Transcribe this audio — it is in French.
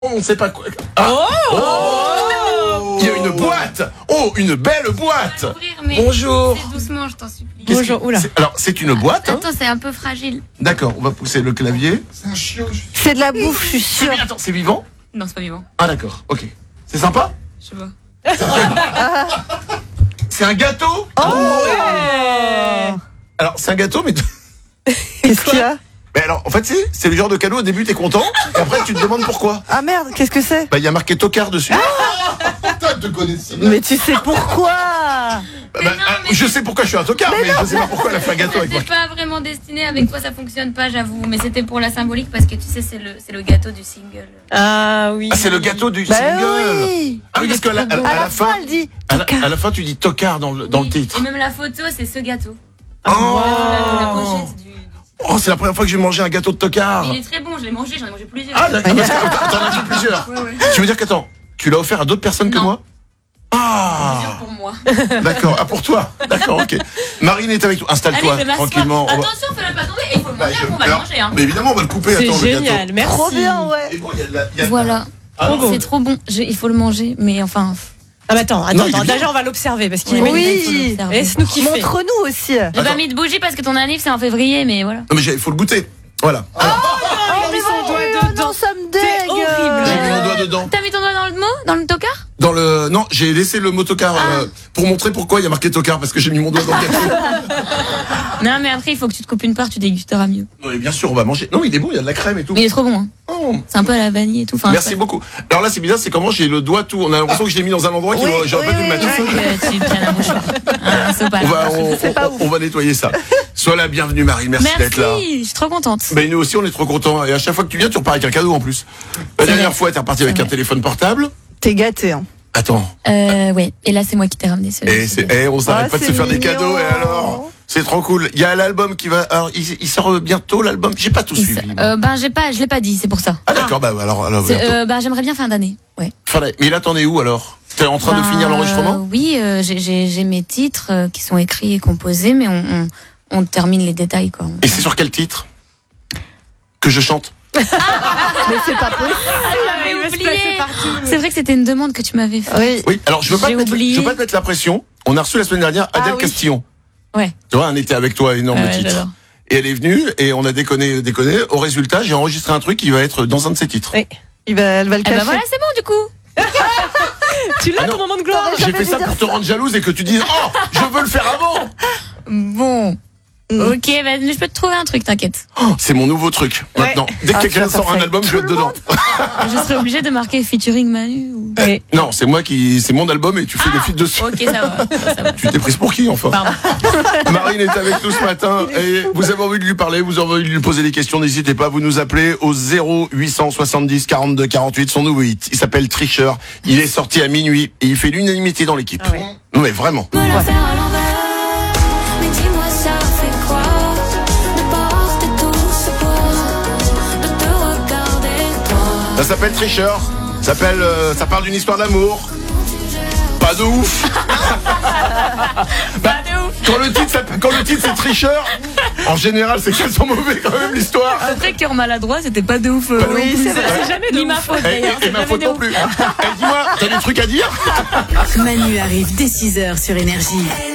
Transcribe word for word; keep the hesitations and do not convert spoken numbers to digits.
On ne sait pas quoi. Ah. Oh, oh Il y a une boîte. Oh, une belle boîte. Ouvrir, mais Bonjour. C'est doucement, je t'en supplie. Bonjour. Oula. Alors, c'est une boîte. Hein. Attends, c'est un peu fragile. D'accord, on va pousser le clavier. C'est un chiot. C'est de la bouffe, je suis sûre. Mais attends, c'est vivant? Non, c'est pas vivant. Ah d'accord, ok. C'est sympa? Je sais pas. C'est un gâteau? Oh ouais. Alors, c'est un gâteau, mais... Qu'est-ce qu'il y a? Mais alors, en fait, c'est, c'est le genre de cadeau, au début, t'es content, et après, tu te demandes pourquoi. Ah merde, qu'est-ce que c'est? Bah, il y a marqué tocard dessus. Putain, te connais si bien. Mais tu sais pourquoi? Bah, Mais bah, non, ah, mais- je sais pourquoi je suis un tocard, mais, je sais pas pourquoi elle a fait un gâteau avec moi. C'est pas vraiment destiné avec toi, ça fonctionne pas, j'avoue. Mais c'était pour la symbolique parce que tu sais, c'est le, c'est le gâteau du single. Ah oui. Ah, c'est le gâteau du Bah single. oui. Ah oui, parce qu'à la, à, À à la la fin, elle dit à la, tocard. à la fin, tu dis tocard dans le, dans Oui. le titre. Et même la photo, c'est ce gâteau. Oh, La, la pochette du. oh, c'est la première fois que j'ai mangé un gâteau de tocard. Il est très bon, je l'ai mangé, j'en ai mangé plusieurs. Ah, d'accord, parce que t'en as dit plusieurs. Ouais, ouais. Tu veux dire qu'attends, tu l'as offert à d'autres personnes que Non. moi? Ah, Plusieurs pour moi. d'accord. Ah, pour toi. D'accord, ok. Marine est avec toi. Installe-toi Allez, je m'assois. tranquillement. On va- Attention, fais-le pas tomber et il faut le Bah, manger, je- on va le alors, manger. Hein. Mais évidemment, on va le couper. C'est Attends, le gâteau. génial, merci. Trop bien, ouais. Et bon, il y a de la- il y a de- Voilà. Ah, non. C'est trop bon. Je- il faut le manger, mais enfin. Ah bah attends, attends, Non, il est attends, bien. déjà on va l'observer parce qu'il est Oui. magnifique. il faut l'observer. Laisse-nous kiffer. Montre-nous aussi. J'ai Attends. pas mis de bougie parce que ton anniv c'est en février, mais voilà. Non, mais j'ai- il faut le goûter. Voilà. Alors, Il a mis son doigt Euh, dedans. Nous sommes C'est deg. horrible. j'ai mis mon doigt dedans. T'as mis ton doigt dans le mot, dans le tocard? Dans le, non, j'ai laissé le mot tocard euh, pour montrer pourquoi il y a marqué tocard parce que j'ai mis mon doigt dans le gâteau. Non, mais après il faut que tu te coupes une part, tu dégusteras mieux. Non, mais bien sûr, on va manger. Non, il est bon, il y a de la crème et tout. Mais il est trop bon. Hein. Oh. C'est un peu à la vanille et tout. Enfin, Merci c'est- beaucoup. Alors là, c'est bizarre, c'est comment j'ai le doigt tout. On a l'impression que je l'ai mis dans un endroit qui Oui, j'aurais pas oui, dû le mettre. Il faut que tu prennes un mouchoir. Un sopalin. On va, on, C'est pas on- ouf. on va nettoyer ça. Sois la bienvenue, Marie. Merci, d'être là. Merci, je suis trop contente. Ben nous aussi, on est trop contents. Et à chaque fois que tu viens, tu repars avec un cadeau en plus. La C'est dernière vrai. fois, t'es reparti avec C'est un vrai. téléphone portable. T'es gâté, hein. Attends. Euh, ouais. Et là, c'est moi qui t'ai ramené ce. Et ce c'est, gâteau. eh, on s'arrête Ah, pas de se c'est faire des mignon. cadeaux. Et alors, c'est trop cool. Il y a l'album qui va. Alors, il, il sort bientôt l'album. J'ai pas tout Il suivi. s- moi. euh, ben, j'ai pas, je l'ai pas dit, c'est pour ça. Ah d'accord. Bah alors, alors C'est, bientôt. euh, ben, j'aimerais bien fin d'année. Ouais. Fin d'année. Mais là, t'en es où alors? T'es en train de Ben, finir l'enregistrement? euh, Oui, euh, j'ai, j'ai, j'ai mes titres euh, qui sont écrits et composés, mais on, on, on termine les détails, quoi. Et c'est sur quel titre que je chante? Mais c'est pas possible. J'avais il va se oublié. placer partout. C'est vrai que c'était une demande que tu m'avais faite. Oui. Oui. Alors, je veux pas, te J'ai mettre, oublié. je veux pas te mettre la pression. On a reçu la semaine dernière Adèle Ah oui. Castillon. Ouais. Tu vois, on était avec toi, énorme Ouais, titre. j'adore. Et elle est venue et on a déconné, déconné. Au résultat, j'ai enregistré un truc qui va être dans un de ses titres. Oui. Il va, elle va le Eh cacher. ben voilà, c'est bon du coup. Tu l'as Ah non. ton moment de gloire. J'ai fait ça pour te rendre jalouse et que tu dises oh, je veux le faire avant. Bon. Ok, ben je peux te trouver un truc, t'inquiète. Oh, c'est mon nouveau truc. Maintenant, dès que Ah, tu quelqu'un vas faire sort un ça album, avec je vais tout être le dedans. Je serais obligée de marquer featuring Manu. Ou... Oui. Non, c'est moi qui, c'est mon album et tu fais des feats dessus. Ok, ça va. Ça, ça va. Tu t'es prise pour qui enfin? Pardon. Marine est avec nous ce matin et vous avez envie de lui parler, vous avez envie de lui poser des questions, n'hésitez pas, vous nous appelez au zéro huit cent soixante-dix quarante-deux quarante-huit, son nouveau hit. Il s'appelle Tricheur, il est sorti à minuit et il fait l'unanimité dans l'équipe. Ah ouais. Non mais vraiment. Me la faire à l'envers, mais dis-moi ça fait quoi de porter tout ce poids, de te regarder toi. Ça s'appelle Tricheur, ça s'appelle, euh, ça parle d'une histoire d'amour. Pas de ouf. Bah, quand le titre, s'appelle- quand le titre c'est Tricheur, en général c'est qu'elles sont mauvais quand même l'histoire. C'est vrai que cœur maladroit, c'était pas de ouf. euh, Pas de non ouf. plus. c'est vrai. C'est jamais de Ni ouf. ma faute Et, d'ailleurs. et- et c'est ma jamais faute de non ouf. plus. Eh, dis-moi, t'as des trucs à dire? Manu arrive dès six heures sur Énergie.